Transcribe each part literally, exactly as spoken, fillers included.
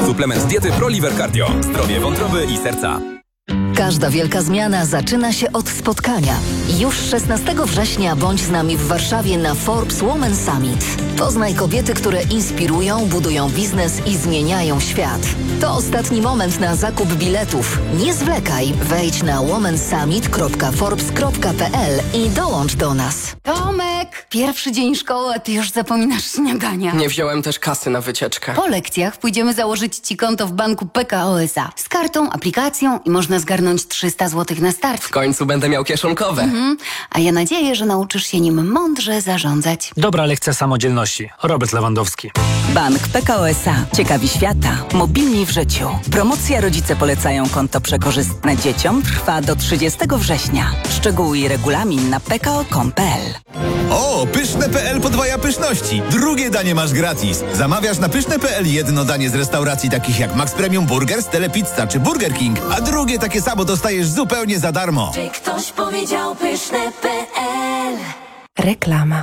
Suplement diety ProLiver Cardio. Zdrowie wątroby i serca. Każda wielka zmiana zaczyna się od spotkania. Już szesnastego września bądź z nami w Warszawie na Forbes Women Summit. Poznaj kobiety, które inspirują, budują biznes i zmieniają świat. To ostatni moment na zakup biletów. Nie zwlekaj. Wejdź na womensummit kropka forbes kropka p l i dołącz do nas. Tomek, pierwszy dzień szkoły, a ty już zapominasz śniadania. Nie wziąłem też kasy na wycieczkę. Po lekcjach pójdziemy założyć ci konto w banku P K O S A. Z kartą, aplikacją i można zgarnąć trzysta złotych na start. W końcu będę miał kieszonkowe. Mhm. A ja nadzieję, że nauczysz się nim mądrze zarządzać. Dobra lekcja samodzielności. Robert Lewandowski. Bank P K O S A. Ciekawi świata. Mobilni w życiu. Promocja Rodzice polecają konto przekorzystne dzieciom trwa do trzydziestego września. Szczegóły i regulamin na p k o kropka com kropka p l. O, pyszne kropka p l podwaja pyszności. Drugie danie masz gratis. Zamawiasz na pyszne kropka p l jedno danie z restauracji takich jak Max Premium Burgers, Telepizza czy Burger King, a drugie takie samo dostajesz zupełnie za darmo. Czy ktoś powiedział pyszne kropka p l? Reklama.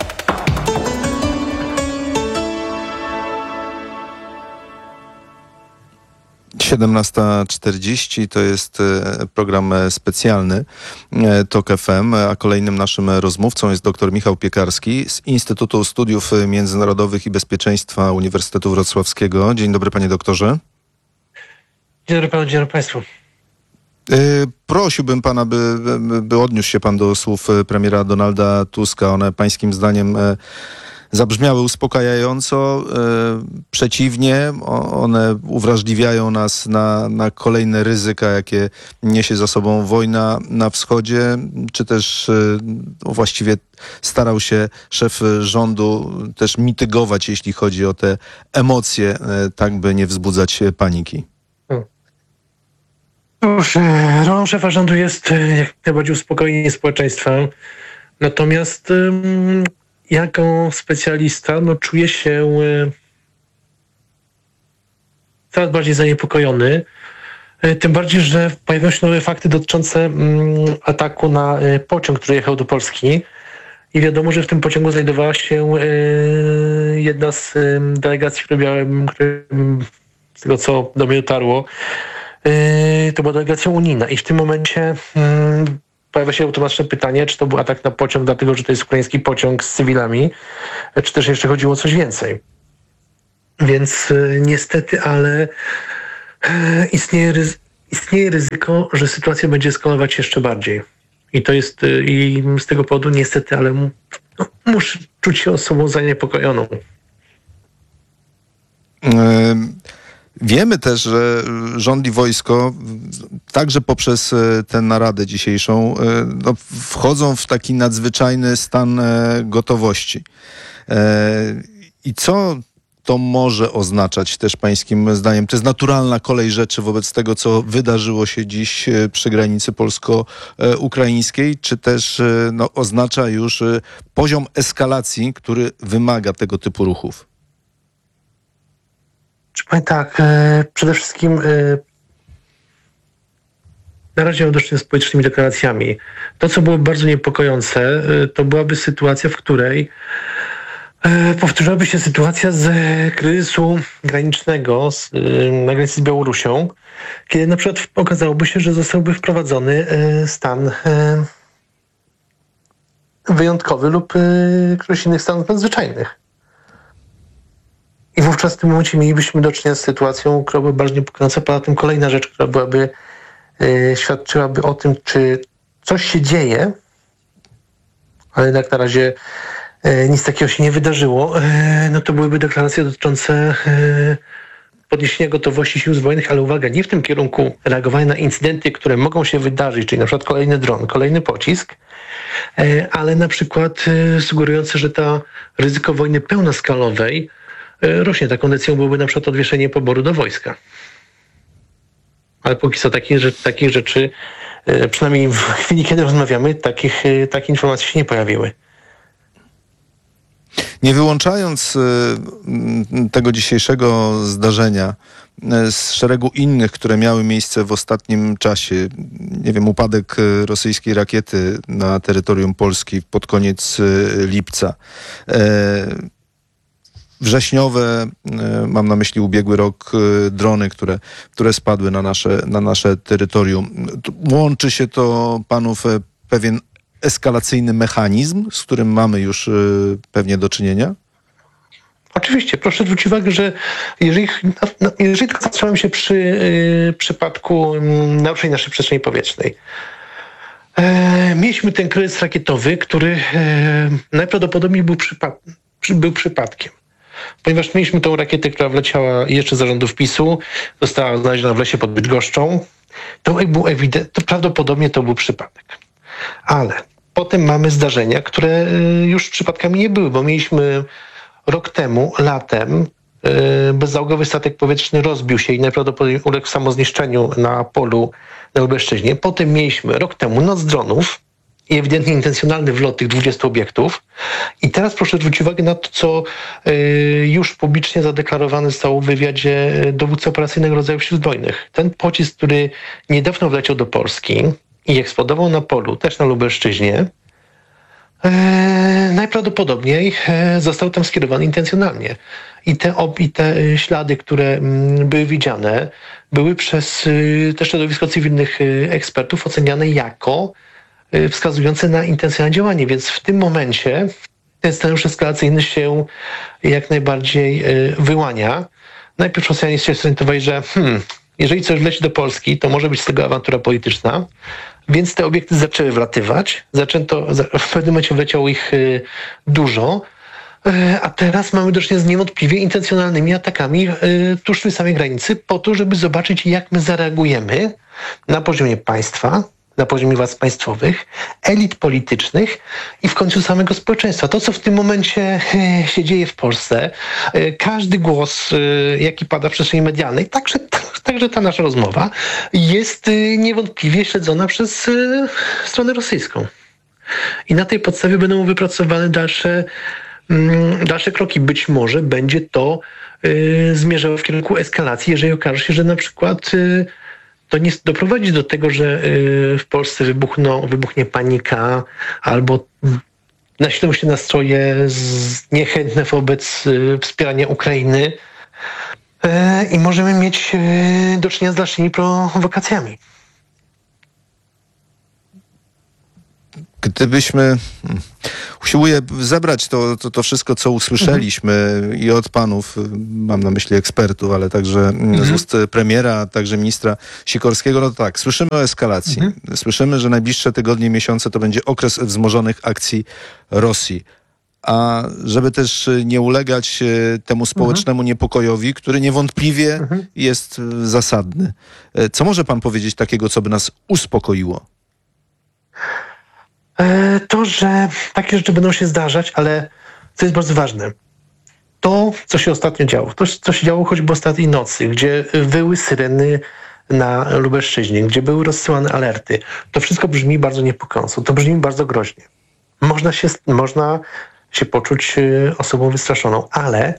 siedemnasta czterdzieści to jest program specjalny TOK F M, a kolejnym naszym rozmówcą jest dr Michał Piekarski z Instytutu Studiów Międzynarodowych i Bezpieczeństwa Uniwersytetu Wrocławskiego. Dzień dobry, panie doktorze. Dzień dobry panu, dzień dobry państwu. Prosiłbym pana, by, by, by odniósł się pan do słów premiera Donalda Tuska. One pańskim zdaniem zabrzmiały uspokajająco, e, przeciwnie, o, one uwrażliwiają nas na, na kolejne ryzyka, jakie niesie za sobą wojna na wschodzie, czy też e, właściwie starał się szef rządu też mitygować, jeśli chodzi o te emocje, e, tak by nie wzbudzać paniki. Cóż, rolą szefa rządu jest jak najbardziej uspokojenie społeczeństwa, natomiast ym, jako specjalista no, czuję się y, coraz bardziej zaniepokojony. Y, tym bardziej, że pojawią się nowe fakty dotyczące y, ataku na y, pociąg, który jechał do Polski. I wiadomo, że w tym pociągu znajdowała się y, jedna z y, delegacji, które miałem, które, z tego co do mnie dotarło, y, to była delegacja unijna. I w tym momencie y, pojawia się automatyczne pytanie, czy to był atak na pociąg, dlatego że to jest ukraiński pociąg z cywilami, czy też jeszcze chodziło o coś więcej. Więc y, niestety, ale y, istnieje, ryzy- istnieje ryzyko, że sytuacja będzie eskalować jeszcze bardziej. I to jest, y, i z tego powodu niestety, ale m- no, muszę czuć się osobą zaniepokojoną. Ym. Wiemy też, że rząd i wojsko, także poprzez tę naradę dzisiejszą, no, wchodzą w taki nadzwyczajny stan gotowości. I co to może oznaczać też pańskim zdaniem? To jest naturalna kolej rzeczy wobec tego, co wydarzyło się dziś przy granicy polsko-ukraińskiej, czy też no, oznacza już poziom eskalacji, który wymaga tego typu ruchów? Powiem tak, e, przede wszystkim e, na razie mam do czynienia z politycznymi deklaracjami. To, co było bardzo niepokojące, e, to byłaby sytuacja, w której e, powtórzyłaby się sytuacja z kryzysu granicznego z, e, na granicy z Białorusią, kiedy na przykład okazałoby się, że zostałby wprowadzony e, stan e, wyjątkowy lub e, któryś innych stanów nadzwyczajnych. I wówczas w tym momencie mielibyśmy do czynienia z sytuacją, która byłaby bardzo niepokojąca. Poza tym kolejna rzecz, która byłaby, e, świadczyłaby o tym, czy coś się dzieje, ale jednak na razie e, nic takiego się nie wydarzyło, e, no to byłyby deklaracje dotyczące e, podniesienia gotowości sił zbrojnych, ale uwaga, nie w tym kierunku reagowania na incydenty, które mogą się wydarzyć, czyli na przykład kolejny dron, kolejny pocisk, e, ale na przykład e, sugerujące, że ta ryzyko wojny pełnoskalowej rośnie. Taką decyzją byłoby na przykład odwieszenie poboru do wojska. Ale póki co takich rzeczy, takich rzeczy przynajmniej w chwili, kiedy rozmawiamy, takich, takie informacje się nie pojawiły. Nie wyłączając tego dzisiejszego zdarzenia z szeregu innych, które miały miejsce w ostatnim czasie, nie wiem, upadek rosyjskiej rakiety na terytorium Polski pod koniec lipca, wrześniowe, mam na myśli ubiegły rok, drony, które, które spadły na nasze, na nasze terytorium. Łączy się to panów pewien eskalacyjny mechanizm, z którym mamy już pewnie do czynienia? Oczywiście, proszę zwrócić uwagę, że jeżeli, no, jeżeli tylko zatrzymamy się przy y, przypadku y, naruszeń naszej przestrzeni powietrznej, e, mieliśmy ten kryzys rakietowy, który e, najprawdopodobniej był, przypad, przy, był przypadkiem. Ponieważ mieliśmy tą rakietę, która wleciała jeszcze za rządów PiSu, została znaleziona w lesie pod Bydgoszczą, to był ewident, to prawdopodobnie to był przypadek. Ale potem mamy zdarzenia, które y, już przypadkami nie były, bo mieliśmy rok temu, latem, bezzałogowy statek powietrzny rozbił się i najprawdopodobniej uległ samozniszczeniu na polu na Lubelszczyźnie. Potem mieliśmy rok temu noc dronów i ewidentnie intencjonalny wlot tych dwudziestu obiektów. I teraz proszę zwrócić uwagę na to, co już publicznie zadeklarowane zostało w wywiadzie dowódcy operacyjnego rodzajów sił zbrojnych. Ten pocisk, który niedawno wleciał do Polski i eksplodował na polu, też na Lubelszczyźnie, E, najprawdopodobniej e, został tam skierowany intencjonalnie. I te, ob, i te ślady, które m, były widziane, były przez y, te środowisko cywilnych y, ekspertów oceniane jako y, wskazujące na intencjonalne działanie. Więc w tym momencie ten scenariusz eskalacyjny się jak najbardziej y, wyłania. Najpierw Rosjanie się zorientowali, że hmm, jeżeli coś leci do Polski, to może być z tego awantura polityczna. Więc te obiekty zaczęły wlatywać. Zaczęto, w pewnym momencie wleciało ich y, dużo, y, a teraz mamy do czynienia z niewątpliwie intencjonalnymi atakami y, tuż przy samej granicy po to, żeby zobaczyć, jak my zareagujemy na poziomie państwa, na poziomie władz państwowych, elit politycznych i w końcu samego społeczeństwa. To, co w tym momencie y, się dzieje w Polsce, y, każdy głos, y, jaki pada w przestrzeni medialnej, także Także ta nasza rozmowa jest y, niewątpliwie śledzona przez y, stronę rosyjską. I na tej podstawie będą wypracowane dalsze, mm, dalsze kroki. Być może będzie to y, zmierzało w kierunku eskalacji, jeżeli okaże się, że na przykład y, to nie doprowadzi do tego, że y, w Polsce wybuchną, wybuchnie panika albo nasilą się nastroje z, niechętne wobec y, wspierania Ukrainy. I możemy mieć do czynienia z dalszymi prowokacjami. Gdybyśmy... Usiłuję zebrać to, to, to wszystko, co usłyszeliśmy mhm. i od panów, mam na myśli ekspertów, ale także mhm. z ust premiera, także ministra Sikorskiego. No tak, słyszymy o eskalacji. Mhm. Słyszymy, że najbliższe tygodnie, miesiące to będzie okres wzmożonych akcji Rosji. A żeby też nie ulegać temu społecznemu mhm. niepokojowi, który niewątpliwie mhm. jest zasadny. Co może pan powiedzieć takiego, co by nas uspokoiło? To, że takie rzeczy będą się zdarzać, ale co jest bardzo ważne, to, co się ostatnio działo, to, co się działo choćby ostatniej nocy, gdzie wyły syreny na Lubelszczyźnie, gdzie były rozsyłane alerty, to wszystko brzmi bardzo niepokojąco, to brzmi bardzo groźnie. Można się, można się poczuć osobą wystraszoną, ale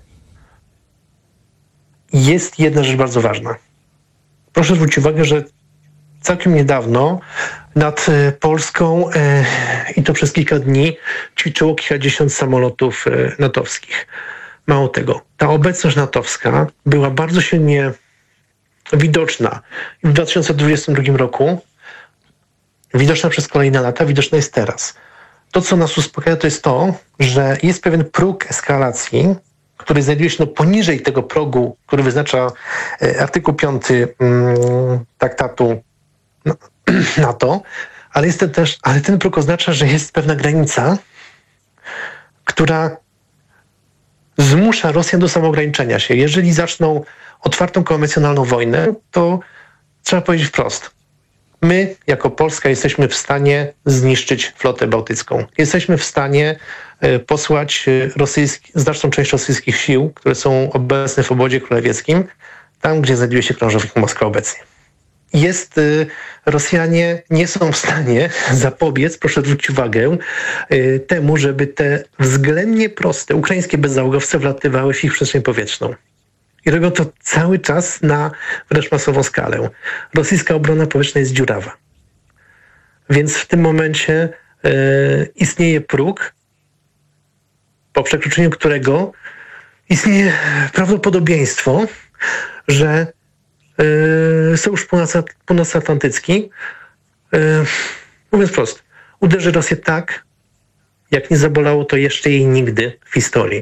jest jedna rzecz bardzo ważna. Proszę zwrócić uwagę, że całkiem niedawno nad Polską e, i to przez kilka dni ćwiczyło kilkadziesiąt samolotów e, natowskich. Mało tego, ta obecność natowska była bardzo silnie widoczna w dwa tysiące dwudziestym drugim roku, widoczna przez kolejne lata, widoczna jest teraz. To, co nas uspokaja, to jest to, że jest pewien próg eskalacji, który znajduje się no, poniżej tego progu, który wyznacza e, artykuł piąty mm, traktatu no, NATO, ale, jest ten też, ale ten próg oznacza, że jest pewna granica, która zmusza Rosjan do samoograniczenia się. Jeżeli zaczną otwartą konwencjonalną wojnę, to trzeba powiedzieć wprost. My, jako Polska, jesteśmy w stanie zniszczyć flotę bałtycką. Jesteśmy w stanie posłać rosyjski, znaczną część rosyjskich sił, które są obecne w obozie królewieckim, tam, gdzie znajduje się krążownik Moskwa obecnie. Jest, Rosjanie nie są w stanie zapobiec, proszę zwrócić uwagę, temu, żeby te względnie proste ukraińskie bezzałogowce wlatywały w ich przestrzeń powietrzną. I robią to cały czas na wręcz masową skalę. Rosyjska obrona powietrzna jest dziurawa. Więc w tym momencie e, istnieje próg, po przekroczeniu którego istnieje prawdopodobieństwo, że yy, Sojusz Północnoatlantycki, yy, mówiąc prosto, uderzy Rosję tak, jak nie zabolało to jeszcze jej nigdy w historii.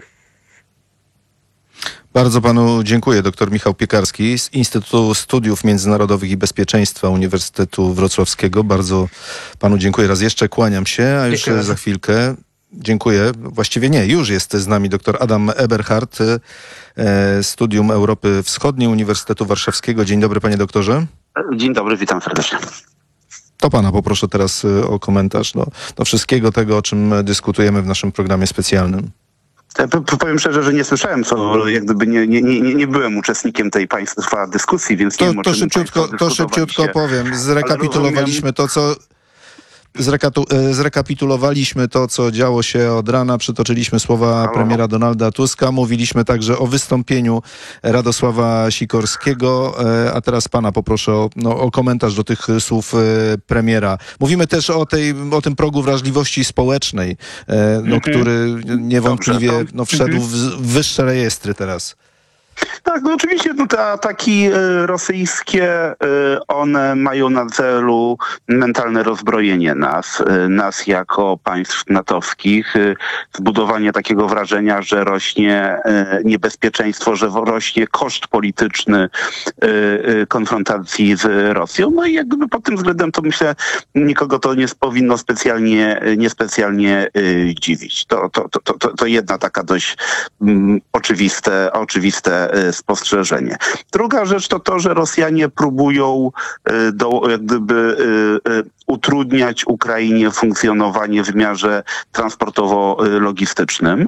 Bardzo panu dziękuję. Doktor Michał Piekarski z Instytutu Studiów Międzynarodowych i Bezpieczeństwa Uniwersytetu Wrocławskiego. Bardzo panu dziękuję. Raz jeszcze kłaniam się, a już dziękuję. Za chwilkę. Dziękuję. Właściwie nie, już jest z nami dr Adam Eberhard, Studium Europy Wschodniej Uniwersytetu Warszawskiego. Dzień dobry, panie doktorze. Dzień dobry, witam serdecznie. To pana poproszę teraz o komentarz do, do wszystkiego tego, o czym dyskutujemy w naszym programie specjalnym. Powiem szczerze, że nie słyszałem, co jak gdyby nie, nie, nie, nie byłem uczestnikiem tej państwa dyskusji, więc to, nie wiem, o to czym szybciutko, to szybciutko powiem. Zrekapitulowaliśmy to, co Zrekatu- zrekapitulowaliśmy to, co działo się od rana, przytoczyliśmy słowa Halo. premiera Donalda Tuska, mówiliśmy także o wystąpieniu Radosława Sikorskiego, a teraz pana poproszę o, no, o komentarz do tych słów premiera. Mówimy też o, tej, o tym progu wrażliwości społecznej, no, mm-hmm. który niewątpliwie Dobrze, to... no, wszedł w wyższe rejestry teraz. Tak, no oczywiście no, te ataki y, rosyjskie, y, one mają na celu mentalne rozbrojenie nas, y, nas jako państw natowskich, y, zbudowanie takiego wrażenia, że rośnie y, niebezpieczeństwo, że rośnie koszt polityczny y, y, konfrontacji z Rosją. No i jakby pod tym względem to myślę, nikogo to nie powinno specjalnie, niespecjalnie y, dziwić. To, to, to, to, to jedna taka dość mm, oczywiste, oczywiste spostrzeżenie. Druga rzecz to to, że Rosjanie próbują do, jak gdyby utrudniać Ukrainie funkcjonowanie w wymiarze transportowo-logistycznym.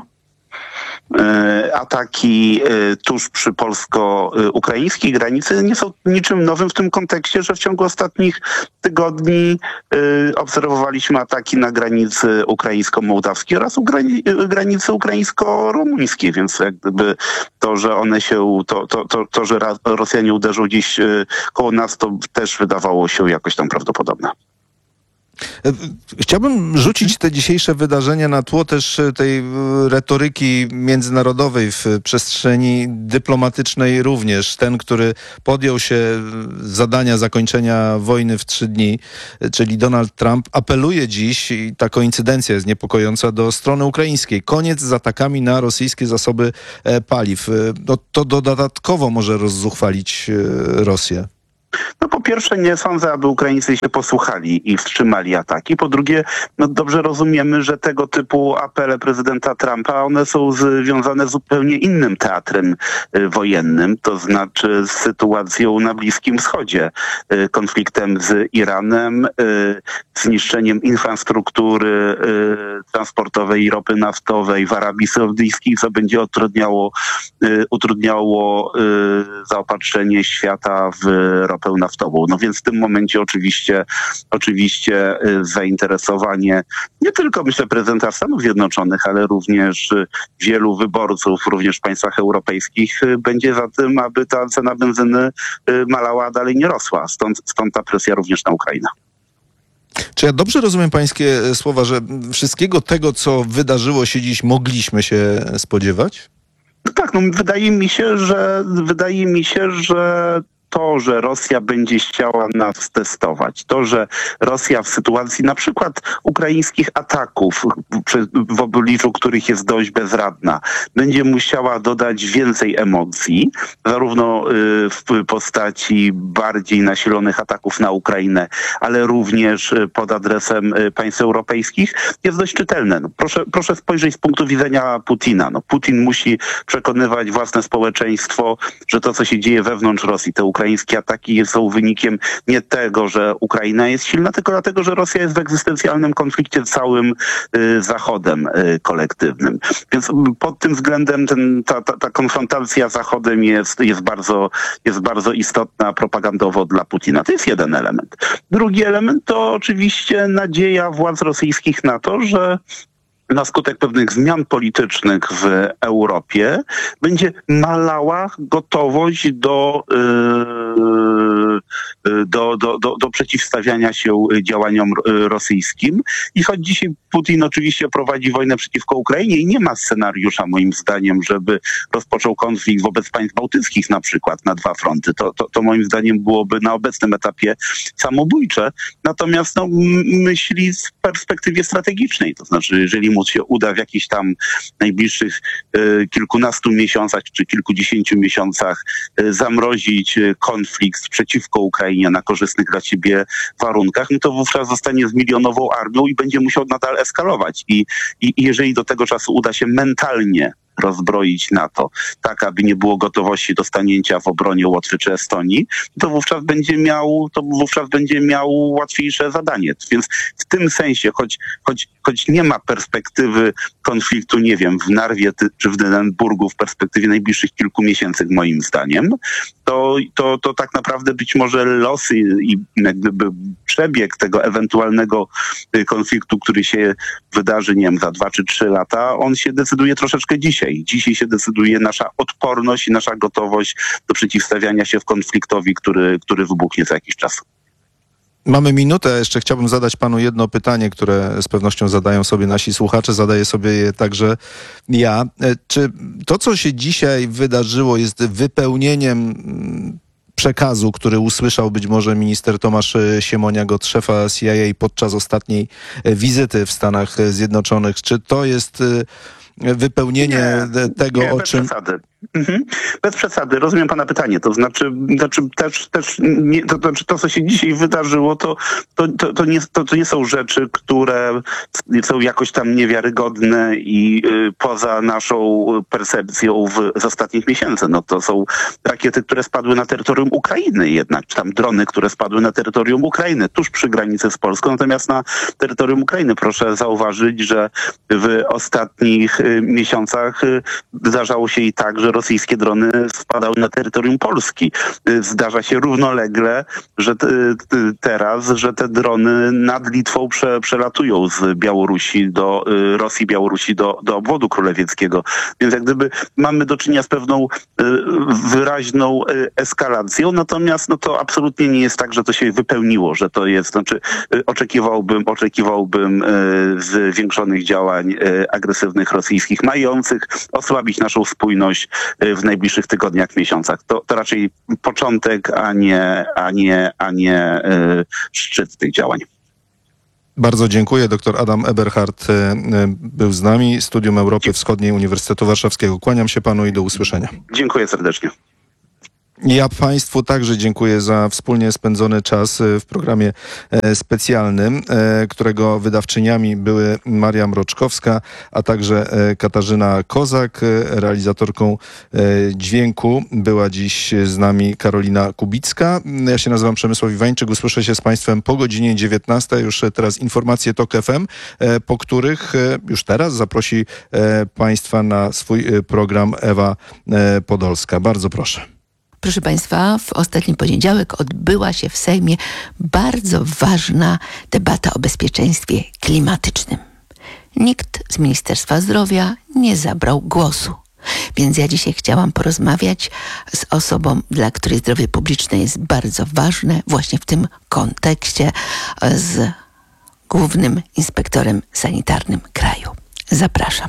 Ataki tuż przy polsko-ukraińskiej granicy nie są niczym nowym w tym kontekście, że w ciągu ostatnich tygodni obserwowaliśmy ataki na granicy ukraińsko-mołdawskiej oraz granicy ukraińsko-rumuńskiej, więc jak gdyby to, że one się, to, to, to, to że Rosjanie uderzą dziś koło nas, to też wydawało się jakoś tam prawdopodobne. Chciałbym rzucić te dzisiejsze wydarzenia na tło też tej retoryki międzynarodowej w przestrzeni dyplomatycznej również. Ten, który podjął się zadania zakończenia wojny w trzy dni, czyli Donald Trump, apeluje dziś, i ta koincydencja jest niepokojąca, do strony ukraińskiej. Koniec z atakami na rosyjskie zasoby paliw. No, to dodatkowo może rozzuchwalić Rosję. No po pierwsze nie sądzę, aby Ukraińcy się posłuchali i wstrzymali ataki. Po drugie, no dobrze rozumiemy, że tego typu apele prezydenta Trumpa, one są związane z zupełnie innym teatrem y, wojennym, to znaczy z sytuacją na Bliskim Wschodzie, y, konfliktem z Iranem, y, zniszczeniem infrastruktury y, transportowej i ropy naftowej w Arabii Saudyjskiej, co będzie utrudniało, y, utrudniało y, zaopatrzenie świata w ropę naftową. No więc w tym momencie oczywiście, oczywiście zainteresowanie nie tylko, myślę, prezydenta Stanów Zjednoczonych, ale również wielu wyborców, również w państwach europejskich, będzie za tym, aby ta cena benzyny malała, a dalej nie rosła. Stąd, stąd ta presja również na Ukrainę. Czy ja dobrze rozumiem pańskie słowa, że wszystkiego tego, co wydarzyło się dziś, mogliśmy się spodziewać? No tak, no wydaje mi się, że wydaje mi się, że to, że Rosja będzie chciała nas testować, to, że Rosja w sytuacji na przykład ukraińskich ataków, w obliczu których jest dość bezradna, będzie musiała dodać więcej emocji, zarówno w postaci bardziej nasilonych ataków na Ukrainę, ale również pod adresem państw europejskich, jest dość czytelne. No proszę, proszę spojrzeć z punktu widzenia Putina. No, Putin musi przekonywać własne społeczeństwo, że to, co się dzieje wewnątrz Rosji, te ukraińskie ataki są wynikiem nie tego, że Ukraina jest silna, tylko dlatego, że Rosja jest w egzystencjalnym konflikcie z całym y, Zachodem y, kolektywnym. Więc pod tym względem ten, ta, ta, ta konfrontacja z Zachodem jest, jest, bardzo, jest bardzo istotna propagandowo dla Putina. To jest jeden element. Drugi element to oczywiście nadzieja władz rosyjskich na to, że na skutek pewnych zmian politycznych w Europie będzie malała gotowość do, yy, do, do, do, do przeciwstawiania się działaniom rosyjskim. I choć dzisiaj Putin oczywiście prowadzi wojnę przeciwko Ukrainie i nie ma scenariusza, moim zdaniem, żeby rozpoczął konflikt wobec państw bałtyckich na przykład na dwa fronty, to, to, to moim zdaniem byłoby na obecnym etapie samobójcze. Natomiast no, myśli w perspektywie strategicznej, to znaczy jeżeli mu się uda w jakichś tam najbliższych y, kilkunastu miesiącach czy kilkudziesięciu miesiącach y, zamrozić y, konflikt przeciwko Ukrainie na korzystnych dla siebie warunkach, no to wówczas zostanie z milionową armią i będzie musiał nadal eskalować. I, i, i jeżeli do tego czasu uda się mentalnie rozbroić NATO, tak aby nie było gotowości do stanięcia w obronie Łotwy czy Estonii, to wówczas będzie miał, to wówczas będzie miał łatwiejsze zadanie. Więc w tym sensie, choć, choć, choć nie ma perspektywy konfliktu, nie wiem, w Narwie czy w Dynenburgu w perspektywie najbliższych kilku miesięcy, moim zdaniem, to, to, to tak naprawdę być może losy i jak gdyby przebieg tego ewentualnego konfliktu, który się wydarzy, nie wiem, za dwa czy trzy lata, on się decyduje troszeczkę dzisiaj. Dzisiaj się decyduje nasza odporność i nasza gotowość do przeciwstawiania się w konfliktowi, który, który wybuchnie za jakiś czas. Mamy minutę. Jeszcze chciałbym zadać panu jedno pytanie, które z pewnością zadają sobie nasi słuchacze. Zadaję sobie je także ja. Czy to, co się dzisiaj wydarzyło, jest wypełnieniem przekazu, który usłyszał być może minister Tomasz Siemoniak od szefa C I A podczas ostatniej wizyty w Stanach Zjednoczonych? Czy to jest wypełnienie nie, tego, nie, o bez czym... Przesady. Mhm. Bez przesady, rozumiem pana pytanie. To znaczy, znaczy też, też nie, to, to, to, co się dzisiaj wydarzyło, to, to, to, to, nie, to, to nie są rzeczy, które są jakoś tam niewiarygodne i y, poza naszą percepcją w, z ostatnich miesięcy. No to są rakiety, które spadły na terytorium Ukrainy jednak, czy tam drony, które spadły na terytorium Ukrainy, tuż przy granicy z Polską, natomiast na terytorium Ukrainy. Proszę zauważyć, że w ostatnich y, miesiącach y, zdarzało się i tak, że rosyjskie drony spadały na terytorium Polski. Zdarza się równolegle, że t, t, teraz, że te drony nad Litwą prze, przelatują z Białorusi do y, Rosji, Białorusi do, do obwodu królewieckiego. Więc jak gdyby mamy do czynienia z pewną y, wyraźną y, eskalacją, natomiast no to absolutnie nie jest tak, że to się wypełniło, że to jest, znaczy y, oczekiwałbym, oczekiwałbym y, zwiększonych działań y, agresywnych rosyjskich, mających osłabić naszą spójność w najbliższych tygodniach, miesiącach. To, to raczej początek, a nie, a nie, a nie y, szczyt tych działań. Bardzo dziękuję. Doktor Adam Eberhard był z nami. Studium Europy Wschodniej Uniwersytetu Warszawskiego. Kłaniam się panu i do usłyszenia. Dziękuję serdecznie. Ja państwu także dziękuję za wspólnie spędzony czas w programie specjalnym, którego wydawczyniami były Maria Mroczkowska, a także Katarzyna Kozak. Realizatorką dźwięku była dziś z nami Karolina Kubicka. Ja się nazywam Przemysław Iwańczyk. Usłyszę się z państwem po godzinie dziewiętnastej. Już teraz informacje TOK F M, po których już teraz zaprosi państwa na swój program Ewa Podolska. Bardzo proszę. Proszę Państwa, w ostatni poniedziałek odbyła się w Sejmie bardzo ważna debata o bezpieczeństwie klimatycznym. Nikt z Ministerstwa Zdrowia nie zabrał głosu. Więc ja dzisiaj chciałam porozmawiać z osobą, dla której zdrowie publiczne jest bardzo ważne, właśnie w tym kontekście, z głównym inspektorem sanitarnym kraju. Zapraszam.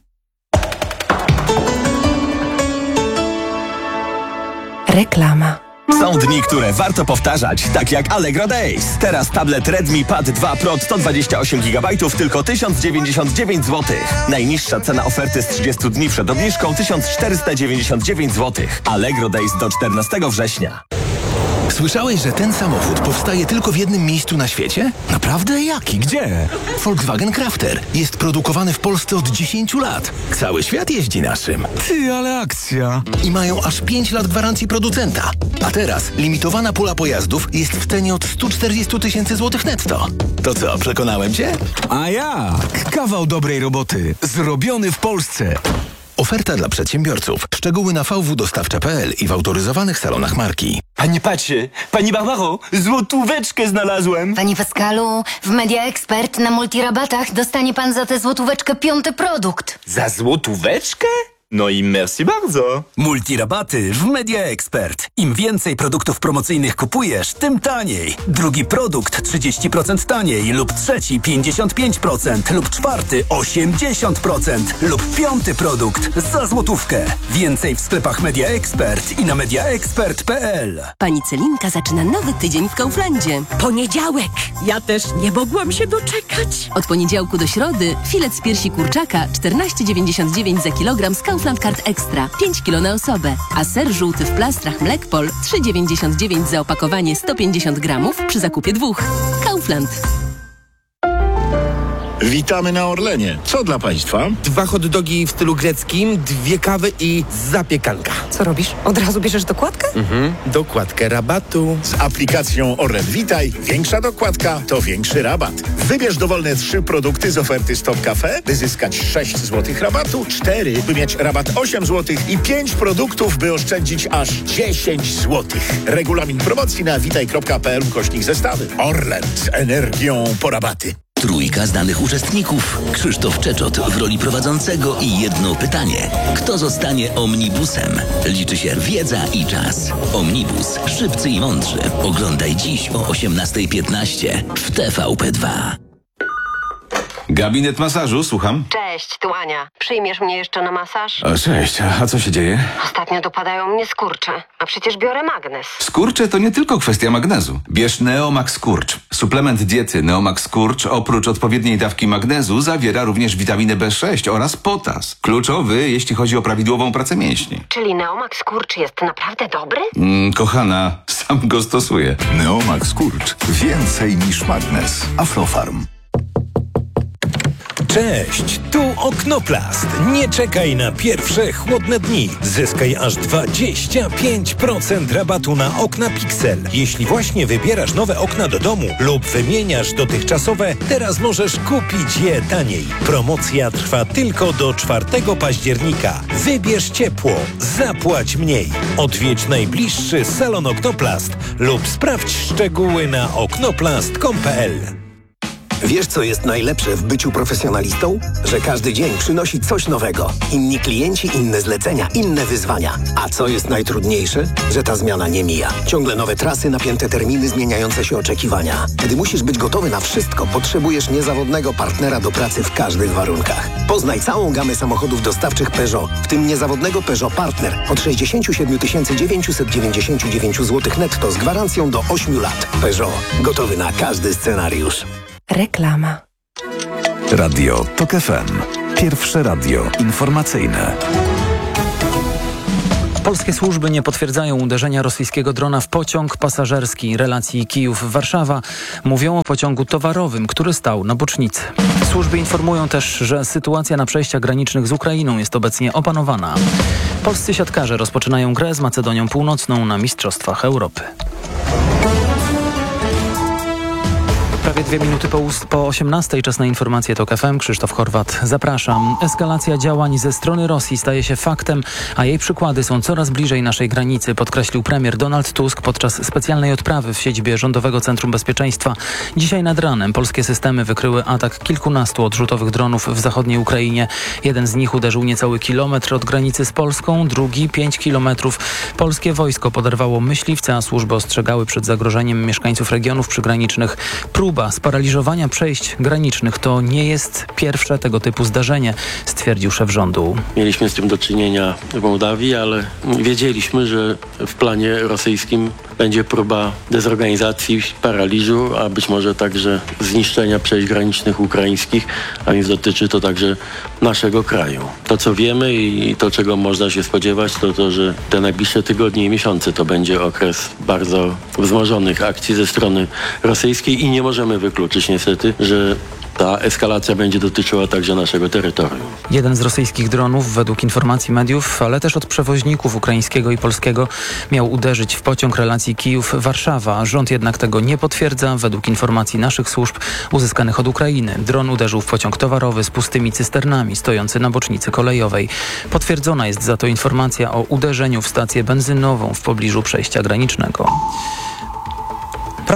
Reklama. Są dni, które warto powtarzać, tak jak Allegro Days. Teraz tablet Redmi Pad dwa Pro sto dwadzieścia osiem gigabajtów tylko tysiąc dziewięćdziesiąt dziewięć złotych. Najniższa cena oferty z trzydziestu dni przed obniżką tysiąc czterysta dziewięćdziesiąt dziewięć złotych. Allegro Days do czternastego września. Słyszałeś, że ten samochód powstaje tylko w jednym miejscu na świecie? Naprawdę? Jaki? Gdzie? Volkswagen Crafter. Jest produkowany w Polsce od dziesięciu lat. Cały świat jeździ naszym. Ty, ale akcja. I mają aż pięć lat gwarancji producenta. A teraz limitowana pula pojazdów jest w cenie od stu czterdziestu tysięcy złotych netto. To co, przekonałem cię? A jak? Kawał dobrej roboty. Zrobiony w Polsce. Oferta dla przedsiębiorców. Szczegóły na v w dostawcza kropka p l i w autoryzowanych salonach marki. Panie Pacie, Pani Barbaro, złotóweczkę znalazłem. Panie Pascalu, w Media Expert na multirabatach dostanie pan za tę złotóweczkę piąty produkt. Za złotóweczkę? No i merci bardzo. Multirabaty w Media Expert. Im więcej produktów promocyjnych kupujesz, tym taniej. Drugi produkt trzydzieści procent taniej lub trzeci pięćdziesiąt pięć procent lub czwarty osiemdziesiąt procent lub piąty produkt za złotówkę. Więcej w sklepach Media Expert i na mediaexpert kropka p l. Pani Celinka zaczyna nowy tydzień w Kauflandzie. Poniedziałek! Ja też nie mogłam się doczekać. Od poniedziałku do środy filet z piersi kurczaka czternaście dziewięćdziesiąt dziewięć za kilogram z Kaufland Card Extra, pięć kilo na osobę. A ser żółty w plastrach Mlekpol trzy dziewięćdziesiąt dziewięć za opakowanie sto pięćdziesiąt gramów przy zakupie dwóch. Kaufland. Witamy na Orlenie. Co dla Państwa? Dwa hot dogi w stylu greckim, dwie kawy i zapiekanka. Co robisz? Od razu bierzesz dokładkę? Mhm. Dokładkę rabatu. Z aplikacją Orlen Witaj większa dokładka to większy rabat. Wybierz dowolne trzy produkty z oferty Stop Cafe, by zyskać sześć złotych rabatu, cztery, by mieć rabat osiem złotych i pięć produktów, by oszczędzić aż dziesięć złotych. Regulamin promocji na witaj kropka p l ukośnik zestawy. Orlen z energią po rabaty. Trójka znanych uczestników. Krzysztof Czeczot w roli prowadzącego i jedno pytanie. Kto zostanie omnibusem? Liczy się wiedza i czas. Omnibus. Szybcy i mądrzy. Oglądaj dziś o osiemnasta piętnaście w T V P dwa. Gabinet masażu, słucham. Cześć, tu Ania. Przyjmiesz mnie jeszcze na masaż? O, cześć, a co się dzieje? Ostatnio dopadają mnie skurcze, a przecież biorę magnes. Skurcze to nie tylko kwestia magnezu. Bierz Neomax Skurcz. Suplement diety Neomax Skurcz oprócz odpowiedniej dawki magnezu zawiera również witaminę B sześć oraz potas. Kluczowy, jeśli chodzi o prawidłową pracę mięśni. Czyli Neomax Skurcz jest naprawdę dobry? Mm, kochana, sam go stosuję. Neomax Skurcz. Więcej niż magnes. Aflofarm. Cześć, tu Oknoplast. Nie czekaj na pierwsze chłodne dni. Zyskaj aż dwadzieścia pięć procent rabatu na okna Pixel. Jeśli właśnie wybierasz nowe okna do domu lub wymieniasz dotychczasowe, teraz możesz kupić je taniej. Promocja trwa tylko do czwartego października. Wybierz ciepło, zapłać mniej. Odwiedź najbliższy salon Oknoplast lub sprawdź szczegóły na oknoplast kropka com kropka p l. Wiesz, co jest najlepsze w byciu profesjonalistą? Że każdy dzień przynosi coś nowego. Inni klienci, inne zlecenia, inne wyzwania. A co jest najtrudniejsze? Że ta zmiana nie mija. Ciągle nowe trasy, napięte terminy, zmieniające się oczekiwania. Gdy musisz być gotowy na wszystko, potrzebujesz niezawodnego partnera do pracy w każdych warunkach. Poznaj całą gamę samochodów dostawczych Peugeot, w tym niezawodnego Peugeot Partner od sześćdziesiąt siedem tysięcy dziewięćset dziewięćdziesiąt dziewięć złotych netto z gwarancją do ośmiu lat. Peugeot. Gotowy na każdy scenariusz. Reklama. Radio Tok F M. Pierwsze radio informacyjne. Polskie służby nie potwierdzają uderzenia rosyjskiego drona w pociąg pasażerski relacji Kijów-Warszawa. Mówią o pociągu towarowym, który stał na bocznicy. Służby informują też, że sytuacja na przejściach granicznych z Ukrainą jest obecnie opanowana. Polscy siatkarze rozpoczynają grę z Macedonią Północną na Mistrzostwach Europy. Prawie dwie minuty po, po osiemnastej, czas na informacje TOK F M. Krzysztof Horwat, zapraszam. Eskalacja działań ze strony Rosji staje się faktem, a jej przykłady są coraz bliżej naszej granicy, podkreślił premier Donald Tusk podczas specjalnej odprawy w siedzibie Rządowego Centrum Bezpieczeństwa. Dzisiaj nad ranem polskie systemy wykryły atak kilkunastu odrzutowych dronów w zachodniej Ukrainie. Jeden z nich uderzył niecały kilometr od granicy z Polską, drugi pięć kilometrów. Polskie wojsko poderwało myśliwce, a służby ostrzegały przed zagrożeniem mieszkańców regionów przygranicznych. Próba sparaliżowania przejść granicznych to nie jest pierwsze tego typu zdarzenie, stwierdził szef rządu. Mieliśmy z tym do czynienia w Mołdawii, ale wiedzieliśmy, że w planie rosyjskim będzie próba dezorganizacji, paraliżu, a być może także zniszczenia przejść granicznych ukraińskich, a więc dotyczy to także naszego kraju. To, co wiemy i to, czego można się spodziewać, to to, że te najbliższe tygodnie i miesiące to będzie okres bardzo wzmożonych akcji ze strony rosyjskiej i nie możemy wykluczyć niestety, że ta eskalacja będzie dotyczyła także naszego terytorium. Jeden z rosyjskich dronów, według informacji mediów, ale też od przewoźników ukraińskiego i polskiego, miał uderzyć w pociąg relacji Kijów-Warszawa. Rząd jednak tego nie potwierdza. Według informacji naszych służb uzyskanych od Ukrainy, dron uderzył w pociąg towarowy z pustymi cysternami stojący na bocznicy kolejowej. Potwierdzona jest za to informacja o uderzeniu w stację benzynową w pobliżu przejścia granicznego.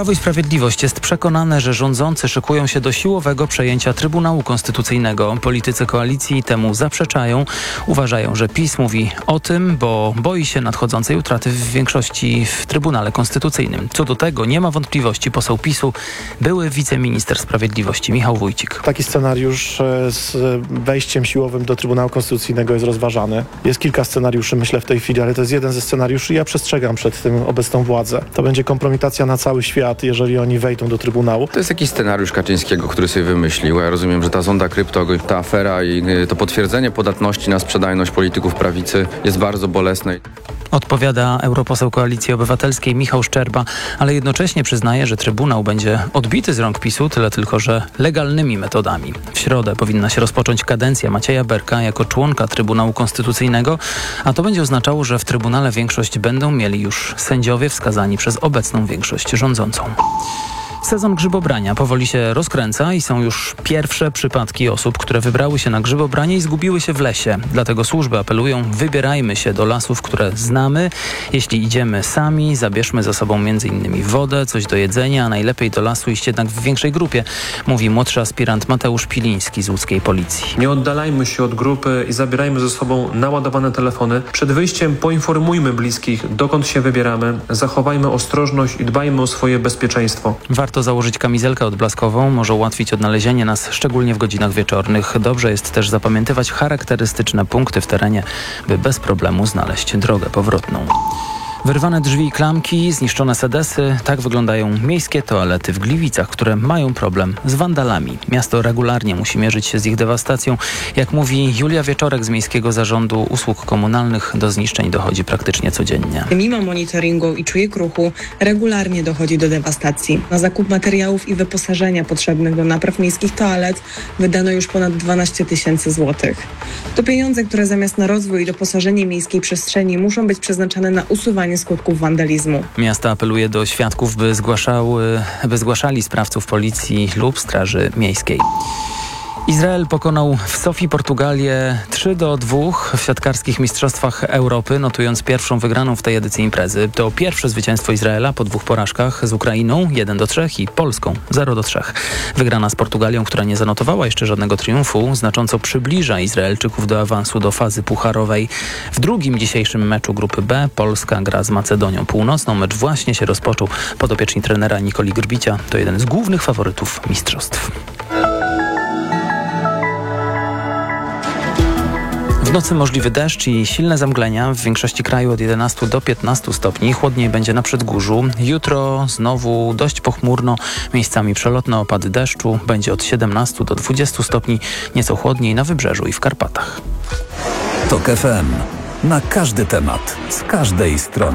Prawo i Sprawiedliwość jest przekonane, że rządzący szykują się do siłowego przejęcia Trybunału Konstytucyjnego. Politycy koalicji temu zaprzeczają. Uważają, że PiS mówi o tym, bo boi się nadchodzącej utraty w większości w Trybunale Konstytucyjnym. Co do tego nie ma wątpliwości poseł PiSu, były wiceminister sprawiedliwości Michał Wójcik. Taki scenariusz z wejściem siłowym do Trybunału Konstytucyjnego jest rozważany. Jest kilka scenariuszy, myślę, w tej chwili, ale to jest jeden ze scenariuszy i ja przestrzegam przed tym obecną władzę. To będzie kompromitacja na cały świat, jeżeli oni wejdą do Trybunału. To jest jakiś scenariusz Kaczyńskiego, który sobie wymyślił. Ja rozumiem, że ta zonda krypto, ta afera i to potwierdzenie podatności na sprzedajność polityków prawicy jest bardzo bolesne. Odpowiada europoseł Koalicji Obywatelskiej Michał Szczerba, ale jednocześnie przyznaje, że Trybunał będzie odbity z rąk PiSu, tyle tylko, że legalnymi metodami. W środę powinna się rozpocząć kadencja Macieja Berka jako członka Trybunału Konstytucyjnego, a to będzie oznaczało, że w Trybunale większość będą mieli już sędziowie wskazani przez obecną większość rządzącą. Sezon grzybobrania powoli się rozkręca i są już pierwsze przypadki osób, które wybrały się na grzybobranie i zgubiły się w lesie. Dlatego służby apelują, wybierajmy się do lasów, które znamy. Jeśli idziemy sami, zabierzmy ze sobą między innymi wodę, coś do jedzenia, a najlepiej do lasu iść jednak w większej grupie, mówi młodszy aspirant Mateusz Piliński z łódzkiej policji. Nie oddalajmy się od grupy i zabierajmy ze sobą naładowane telefony. Przed wyjściem poinformujmy bliskich, dokąd się wybieramy, zachowajmy ostrożność i dbajmy o swoje bezpieczeństwo. Warto założyć kamizelkę odblaskową, może ułatwić odnalezienie nas, szczególnie w godzinach wieczornych. Dobrze jest też zapamiętywać charakterystyczne punkty w terenie, by bez problemu znaleźć drogę powrotną. Wyrwane drzwi i klamki, zniszczone sedesy. Tak wyglądają miejskie toalety w Gliwicach, które mają problem z wandalami. Miasto regularnie musi mierzyć się z ich dewastacją. Jak mówi Julia Wieczorek z Miejskiego Zarządu Usług Komunalnych, do zniszczeń dochodzi praktycznie codziennie. Mimo monitoringu i czujek ruchu regularnie dochodzi do dewastacji. Na zakup materiałów i wyposażenia potrzebnych do napraw miejskich toalet wydano już ponad dwanaście tysięcy złotych. To pieniądze, które zamiast na rozwój i doposażenie miejskiej przestrzeni muszą być przeznaczane na usuwanie skutków wandalizmu. Miasto apeluje do świadków, by, zgłaszały, by zgłaszali sprawców policji lub Straży Miejskiej. Izrael pokonał w Sofii Portugalię trzy do dwóch w siatkarskich mistrzostwach Europy, notując pierwszą wygraną w tej edycji imprezy. To pierwsze zwycięstwo Izraela po dwóch porażkach z Ukrainą jeden do trzech i Polską zero do trzech. Wygrana z Portugalią, która nie zanotowała jeszcze żadnego triumfu, znacząco przybliża Izraelczyków do awansu do fazy pucharowej. W drugim dzisiejszym meczu grupy B Polska gra z Macedonią Północną. Mecz właśnie się rozpoczął. Podopieczni trenera Nikoli Grbicia to jeden z głównych faworytów mistrzostw. W nocy możliwy deszcz i silne zamglenia. W większości kraju od jedenastu do piętnastu stopni. Chłodniej będzie na przedgórzu. Jutro znowu dość pochmurno. Miejscami przelotne opady deszczu. Będzie od siedemnastu do dwudziestu stopni. Nieco chłodniej na Wybrzeżu i w Karpatach. TOK F M. Na każdy temat. Z każdej strony.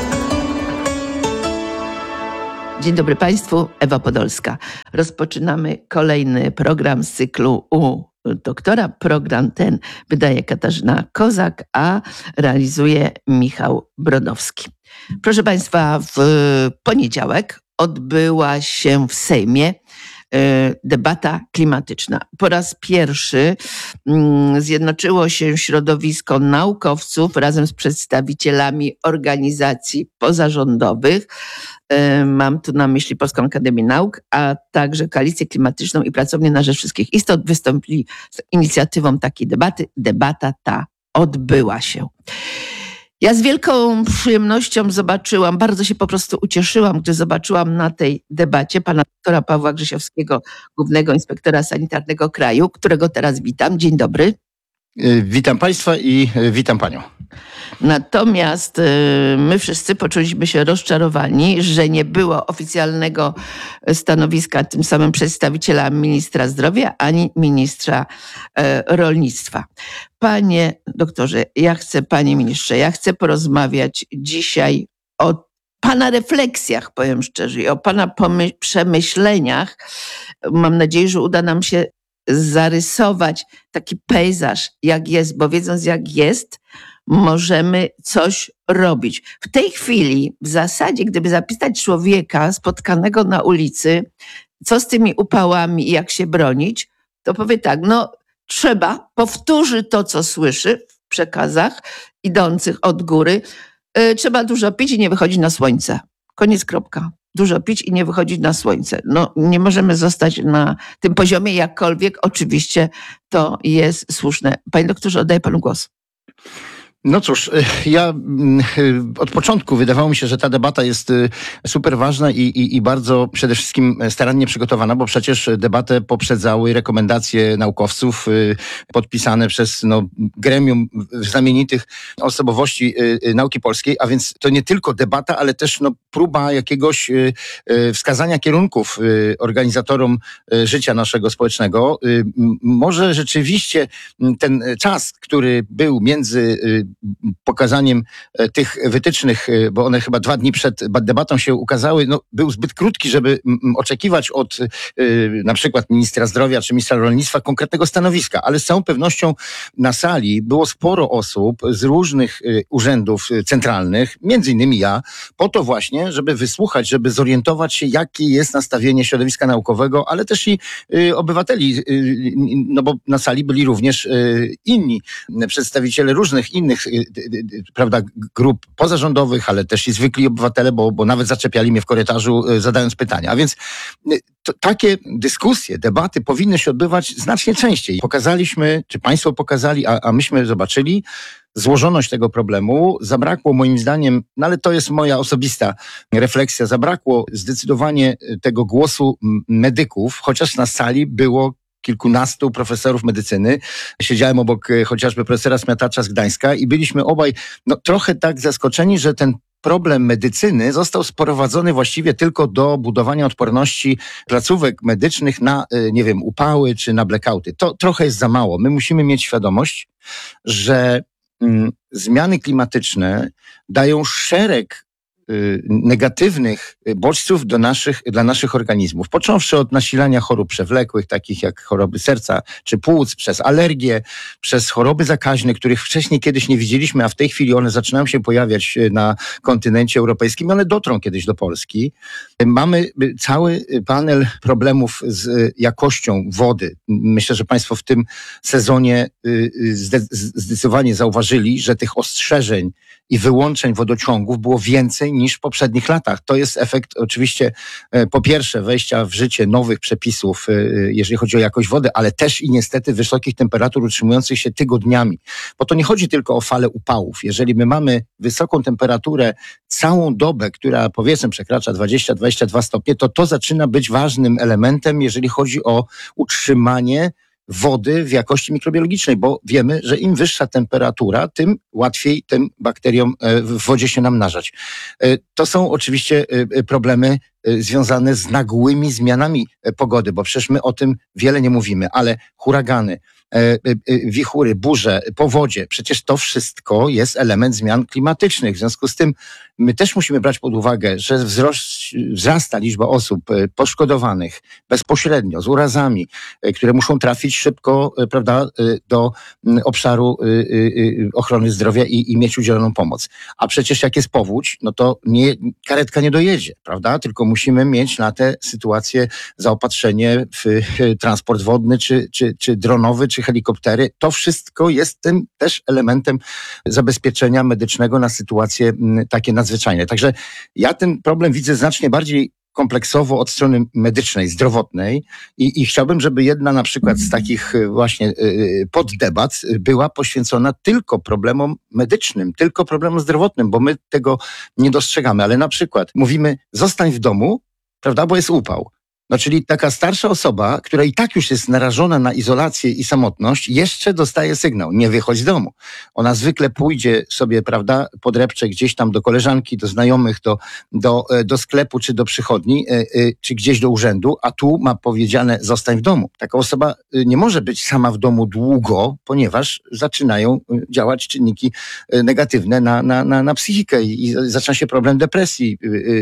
Dzień dobry Państwu, Ewa Podolska. Rozpoczynamy kolejny program z cyklu U doktora. Program ten wydaje Katarzyna Kozak, a realizuje Michał Brodowski. Proszę Państwa, w poniedziałek odbyła się w Sejmie debata klimatyczna. Po raz pierwszy zjednoczyło się środowisko naukowców razem z przedstawicielami organizacji pozarządowych. Mam tu na myśli Polską Akademię Nauk, a także Koalicję Klimatyczną i Pracownię na Rzecz Wszystkich Istot. Wystąpili z inicjatywą takiej debaty. Debata ta odbyła się. Ja z wielką przyjemnością zobaczyłam, bardzo się po prostu ucieszyłam, gdy zobaczyłam na tej debacie pana doktora Pawła Grzesiowskiego, głównego inspektora sanitarnego kraju, którego teraz witam. Dzień dobry. Witam Państwa i witam Panią. Natomiast my wszyscy poczuliśmy się rozczarowani, że nie było oficjalnego stanowiska tym samym przedstawiciela ministra zdrowia ani ministra rolnictwa. Panie doktorze, ja chcę, panie ministrze, ja chcę porozmawiać dzisiaj o pana refleksjach, powiem szczerze, i o pana pomy- przemyśleniach. Mam nadzieję, że uda nam się zarysować taki pejzaż, jak jest, bo wiedząc jak jest, możemy coś robić. W tej chwili w zasadzie, gdyby zapisać człowieka spotkanego na ulicy, co z tymi upałami i jak się bronić, to powie tak, no trzeba, powtórzy to, co słyszy w przekazach idących od góry, yy, trzeba dużo pić i nie wychodzić na słońce. Koniec, kropka. dużo pić i nie wychodzić na słońce. No, nie możemy zostać na tym poziomie, jakkolwiek oczywiście to jest słuszne. Panie doktorze, oddaję panu głos. No cóż, ja od początku wydawało mi się, że ta debata jest super ważna i, i, i bardzo przede wszystkim starannie przygotowana, bo przecież debatę poprzedzały rekomendacje naukowców podpisane przez no, gremium znamienitych osobowości nauki polskiej, a więc to nie tylko debata, ale też no, próba jakiegoś wskazania kierunków organizatorom życia naszego społecznego. Może rzeczywiście ten czas, który był między pokazaniem tych wytycznych, bo one chyba dwa dni przed debatą się ukazały, no, był zbyt krótki, żeby oczekiwać od na przykład ministra zdrowia czy ministra rolnictwa konkretnego stanowiska, ale z całą pewnością na sali było sporo osób z różnych urzędów centralnych, między innymi ja, po to właśnie, żeby wysłuchać, żeby zorientować się, jakie jest nastawienie środowiska naukowego, ale też i obywateli, no bo na sali byli również inni przedstawiciele różnych innych prawda, grup pozarządowych, ale też i zwykli obywatele, bo, bo nawet zaczepiali mnie w korytarzu zadając pytania. A więc to, takie dyskusje, debaty powinny się odbywać znacznie częściej. Pokazaliśmy, czy państwo pokazali, a, a myśmy zobaczyli złożoność tego problemu. Zabrakło moim zdaniem, no ale to jest moja osobista refleksja, zabrakło zdecydowanie tego głosu medyków, chociaż na sali było kilkunastu profesorów medycyny. Siedziałem obok chociażby profesora Smiatacza z Gdańska i byliśmy obaj no, trochę tak zaskoczeni, że ten problem medycyny został sprowadzony właściwie tylko do budowania odporności placówek medycznych na, nie wiem, upały czy na blackouty. To trochę jest za mało. My musimy mieć świadomość, że mm, zmiany klimatyczne dają szereg negatywnych bodźców do naszych, dla naszych organizmów. Począwszy od nasilania chorób przewlekłych, takich jak choroby serca czy płuc, przez alergie, przez choroby zakaźne, których wcześniej kiedyś nie widzieliśmy, a w tej chwili one zaczynają się pojawiać na kontynencie europejskim, one dotrą kiedyś do Polski. Mamy cały panel problemów z jakością wody. Myślę, że państwo w tym sezonie zdecydowanie zauważyli, że tych ostrzeżeń i wyłączeń wodociągów było więcej niż w poprzednich latach. To jest efekt oczywiście po pierwsze wejścia w życie nowych przepisów, jeżeli chodzi o jakość wody, ale też i niestety wysokich temperatur utrzymujących się tygodniami. Bo to nie chodzi tylko o falę upałów. Jeżeli my mamy wysoką temperaturę całą dobę, która powiedzmy przekracza dwadzieścia do dwudziestu dwóch stopni, to to zaczyna być ważnym elementem, jeżeli chodzi o utrzymanie wody w jakości mikrobiologicznej, bo wiemy, że im wyższa temperatura, tym łatwiej tym bakteriom w wodzie się namnażać. To są oczywiście problemy związane z nagłymi zmianami pogody, bo przecież my o tym wiele nie mówimy, ale huragany, wichury, burze, powodzie, przecież to wszystko jest element zmian klimatycznych. W związku z tym my też musimy brać pod uwagę, że wzrost, wzrasta liczba osób poszkodowanych bezpośrednio z urazami, które muszą trafić szybko, prawda, do obszaru ochrony zdrowia i, i mieć udzieloną pomoc. A przecież jak jest powódź, no to nie, karetka nie dojedzie, prawda, tylko musimy mieć na tę sytuację zaopatrzenie w transport wodny, czy, czy, czy dronowy, czy helikoptery. To wszystko jest tym też elementem zabezpieczenia medycznego na sytuacje takie nadzwyczajne. Także ja ten problem widzę znacznie bardziej kompleksowo od strony medycznej, zdrowotnej i, i chciałbym, żeby jedna na przykład z takich właśnie y, poddebat była poświęcona tylko problemom medycznym, tylko problemom zdrowotnym, bo my tego nie dostrzegamy, ale na przykład mówimy zostań w domu, prawda, bo jest upał. No czyli taka starsza osoba, która i tak już jest narażona na izolację i samotność, jeszcze dostaje sygnał, nie wychodź z domu. Ona zwykle pójdzie sobie, prawda, podrepcze gdzieś tam do koleżanki, do znajomych, do, do, do sklepu czy do przychodni, czy gdzieś do urzędu, a tu ma powiedziane zostań w domu. Taka osoba nie może być sama w domu długo, ponieważ zaczynają działać czynniki negatywne na, na, na, na psychikę i zaczyna się problem depresji,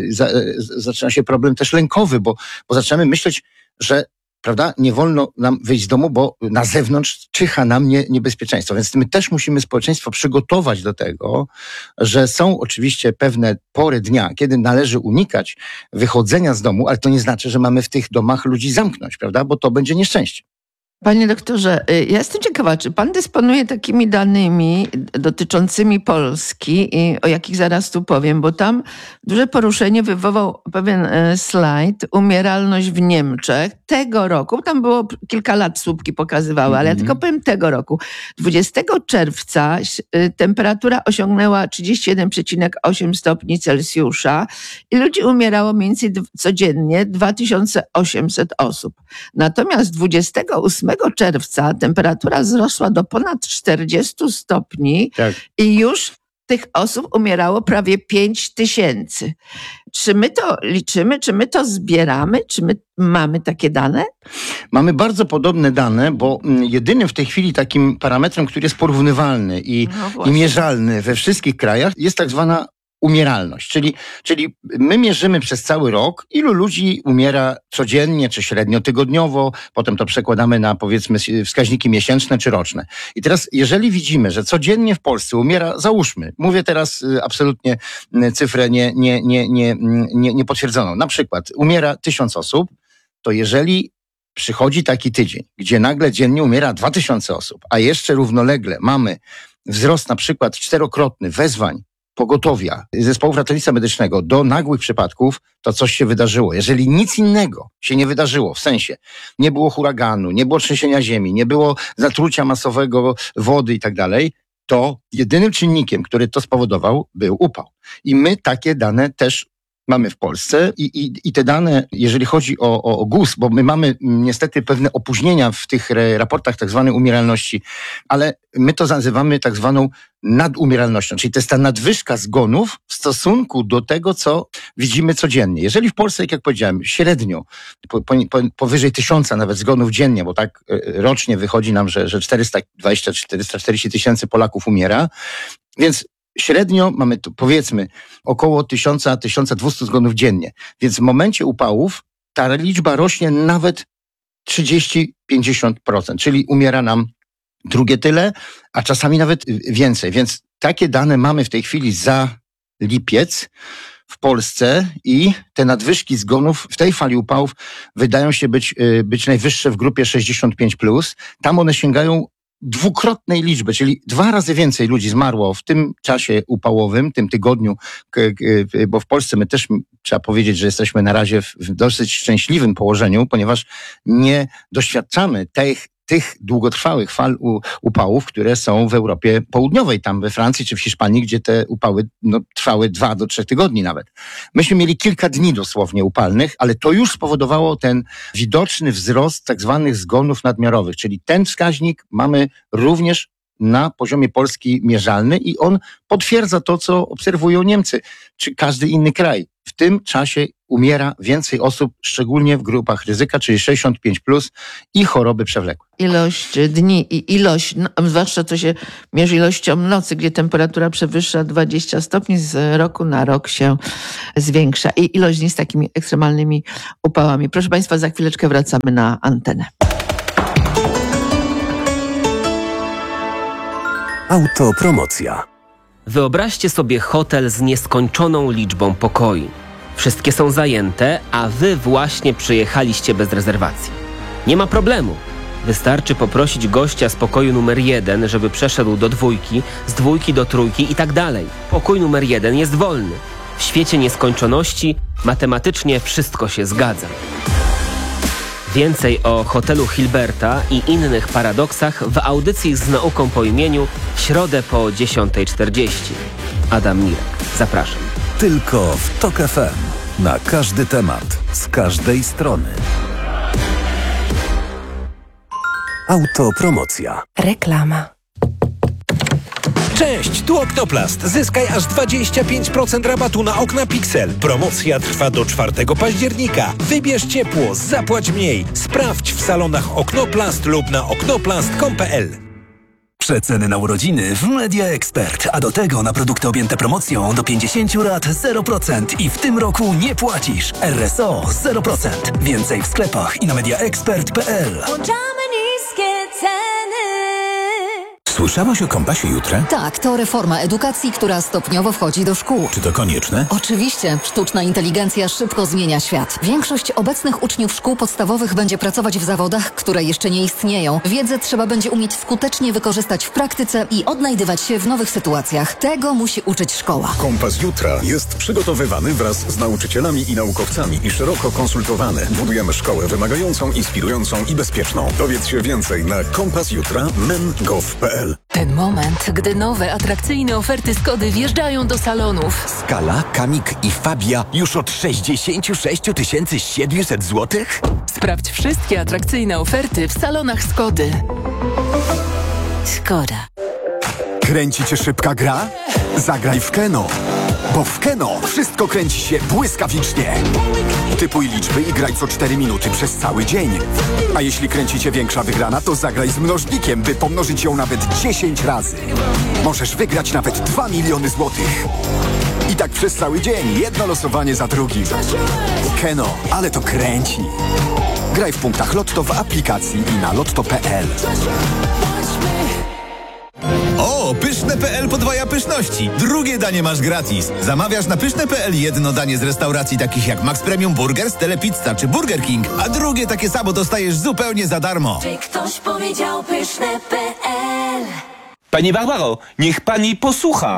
zaczyna się problem też lękowy, bo, bo zaczyna myśleć, że prawda, nie wolno nam wyjść z domu, bo na zewnątrz czyha na mnie niebezpieczeństwo. Więc my też musimy społeczeństwo przygotować do tego, że są oczywiście pewne pory dnia, kiedy należy unikać wychodzenia z domu, ale to nie znaczy, że mamy w tych domach ludzi zamknąć, prawda, bo to będzie nieszczęście. Panie doktorze, ja jestem ciekawa, czy pan dysponuje takimi danymi dotyczącymi Polski, i o jakich zaraz tu powiem, bo tam duże poruszenie wywołał pewien slajd, umieralność w Niemczech tego roku. Tam było kilka lat słupki pokazywały, ale ja tylko powiem tego roku. dwudziestego czerwca temperatura osiągnęła trzydzieści jeden przecinek osiem stopni Celsjusza i ludzi umierało mniej więcej codziennie dwa tysiące osiemset osób. Natomiast dwudziestego ósmego czerwca temperatura wzrosła do ponad czterdziestu stopni tak. i już tych osób umierało prawie pięć tysięcy. Czy my to liczymy, czy my to zbieramy, czy my mamy takie dane? Mamy bardzo podobne dane, bo jedynym w tej chwili takim parametrem, który jest porównywalny i, no i mierzalny we wszystkich krajach, jest tak zwana umieralność, czyli, czyli my mierzymy przez cały rok, ilu ludzi umiera codziennie, czy średnio tygodniowo, potem to przekładamy na, powiedzmy, wskaźniki miesięczne czy roczne. I teraz, jeżeli widzimy, że codziennie w Polsce umiera, załóżmy, mówię teraz absolutnie cyfrę nie, nie, nie, nie, nie, nie potwierdzoną, na przykład umiera tysiąc osób, to jeżeli przychodzi taki tydzień, gdzie nagle dziennie umiera dwa tysiące osób, a jeszcze równolegle mamy wzrost na przykład czterokrotny wezwań pogotowia zespołów ratownictwa medycznego do nagłych przypadków, to coś się wydarzyło. Jeżeli nic innego się nie wydarzyło, w sensie nie było huraganu, nie było trzęsienia ziemi, nie było zatrucia masowego wody i tak dalej, to jedynym czynnikiem, który to spowodował, był upał. I my takie dane też mamy w Polsce i, i, i te dane, jeżeli chodzi o, o, o G U S, bo my mamy niestety pewne opóźnienia w tych raportach tak zwanej umieralności, ale my to nazywamy tak zwaną nadumieralnością, czyli to jest ta nadwyżka zgonów w stosunku do tego, co widzimy codziennie. Jeżeli w Polsce, jak powiedziałem, średnio po, po, powyżej tysiąca nawet zgonów dziennie, bo tak rocznie wychodzi nam, że, że czterysta dwadzieścia czterysta czterdzieści tysięcy Polaków umiera, więc średnio mamy tu, powiedzmy, około tysiąc do tysiąca dwustu zgonów dziennie. Więc w momencie upałów ta liczba rośnie nawet trzydzieści do pięćdziesięciu procent, czyli umiera nam drugie tyle, a czasami nawet więcej. Więc takie dane mamy w tej chwili za lipiec w Polsce i te nadwyżki zgonów w tej fali upałów wydają się być, być najwyższe w grupie sześćdziesiąt pięć plus. Tam one sięgają dwukrotnej liczby, czyli dwa razy więcej ludzi zmarło w tym czasie upałowym, tym tygodniu, bo w Polsce my też trzeba powiedzieć, że jesteśmy na razie w dosyć szczęśliwym położeniu, ponieważ nie doświadczamy tych tych długotrwałych fal upałów, które są w Europie Południowej, tam we Francji czy w Hiszpanii, gdzie te upały no, trwały dwa do trzech tygodni nawet. Myśmy mieli kilka dni dosłownie upalnych, ale to już spowodowało ten widoczny wzrost tak zwanych zgonów nadmiarowych, czyli ten wskaźnik mamy również na poziomie Polski mierzalny i on potwierdza to, co obserwują Niemcy, czy każdy inny kraj. W tym czasie umiera więcej osób, szczególnie w grupach ryzyka, czyli sześćdziesiąt pięć plus i choroby przewlekłe. Ilość dni i ilość, no, zwłaszcza to się mierzy ilością nocy, gdzie temperatura przewyższa dwadzieścia stopni, z roku na rok się zwiększa. I ilość dni z takimi ekstremalnymi upałami. Proszę Państwa, za chwileczkę wracamy na antenę. Autopromocja. Wyobraźcie sobie hotel z nieskończoną liczbą pokoi. Wszystkie są zajęte, a wy właśnie przyjechaliście bez rezerwacji. Nie ma problemu. Wystarczy poprosić gościa z pokoju numer jeden, żeby przeszedł do dwójki, z dwójki do trójki i tak dalej. Pokój numer jeden jest wolny. W świecie nieskończoności matematycznie wszystko się zgadza. Więcej o hotelu Hilberta i innych paradoksach w audycji z nauką po imieniu w środę po dziesiątej czterdzieści. Adam Mirek. Zapraszam. Tylko w TOK F M. Na każdy temat, z każdej strony. Autopromocja. Reklama. Cześć, tu Oknoplast. Zyskaj aż dwadzieścia pięć procent rabatu na okna Pixel. Promocja trwa do czwartego października. Wybierz ciepło, zapłać mniej. Sprawdź w salonach Oknoplast lub na oknoplast kropka com kropka p l. Przeceny na urodziny w Media Expert, a do tego na produkty objęte promocją do pięćdziesięciu lat zero procent i w tym roku nie płacisz. R S O zero procent. Więcej w sklepach i na mediaexpert kropka p l. Włączamy niskie ceny. Słyszałaś o Kompasie Jutra? Tak, to reforma edukacji, która stopniowo wchodzi do szkół. Czy to konieczne? Oczywiście, sztuczna inteligencja szybko zmienia świat. Większość obecnych uczniów szkół podstawowych będzie pracować w zawodach, które jeszcze nie istnieją. Wiedzę trzeba będzie umieć skutecznie wykorzystać w praktyce i odnajdywać się w nowych sytuacjach. Tego musi uczyć szkoła. Kompas Jutra jest przygotowywany wraz z nauczycielami i naukowcami i szeroko konsultowany. Budujemy szkołę wymagającą, inspirującą i bezpieczną. Dowiedz się więcej na kompas jutra kropka men kropka gov kropka pe el. Ten moment, gdy nowe, atrakcyjne oferty Skody wjeżdżają do salonów. Skala, Kamik i Fabia już od sześćdziesiąt sześć tysięcy siedemset złotych? Sprawdź wszystkie atrakcyjne oferty w salonach Skody. Skoda. Kręci cię szybka gra? Zagraj w Keno. Bo w Keno wszystko kręci się błyskawicznie. Typuj liczby i graj co cztery minuty przez cały dzień. A jeśli kręci cię większa wygrana, to zagraj z mnożnikiem, by pomnożyć ją nawet dziesięć razy. Możesz wygrać nawet dwa miliony złotych. I tak przez cały dzień, jedno losowanie za drugim. Keno, ale to kręci. Graj w punktach Lotto w aplikacji i na lotto kropka pe el. O, pyszne kropka pe el podwaja pyszności. Drugie danie masz gratis. Zamawiasz na pyszne kropka pe el jedno danie z restauracji takich jak Max Premium Burgers, Telepizza czy Burger King, a drugie takie samo dostajesz zupełnie za darmo. Czy ktoś powiedział pyszne kropka pe el? Pani Barbaro, niech pani posłucha.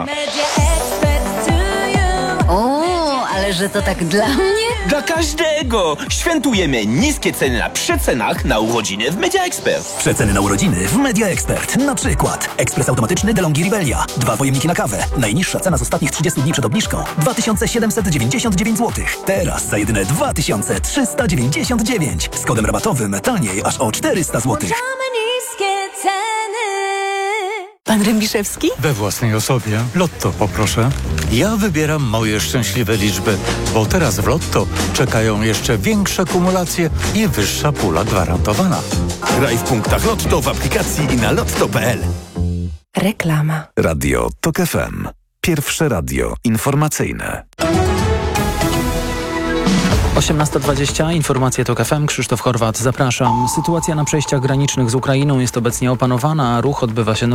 O, ale że to tak dla mnie? Dla każdego! Świętujemy niskie ceny na przecenach na urodziny w Media Expert. Przeceny na urodziny w Media Expert. Na przykład ekspres automatyczny DeLonghi Rivelia. Dwa pojemniki na kawę. Najniższa cena z ostatnich trzydziestu dni przed obniżką. dwa tysiące siedemset dziewięćdziesiąt dziewięć złotych. Teraz za jedyne dwa tysiące trzysta dziewięćdziesiąt dziewięć. Z kodem rabatowym taniej aż o czterysta złotych. Niskie ceny. Pan Rębiszewski? We własnej osobie. Lotto poproszę. Ja wybieram moje szczęśliwe liczby, bo teraz w Lotto czekają jeszcze większe kumulacje i wyższa pula gwarantowana. Graj w punktach Lotto w aplikacji i na lotto kropka pe el. Reklama. Radio Tok F M. Pierwsze radio informacyjne. osiemnasta dwadzieścia, informacje TOK F M, Krzysztof Horwat, zapraszam. Sytuacja na przejściach granicznych z Ukrainą jest obecnie opanowana, a ruch odbywa się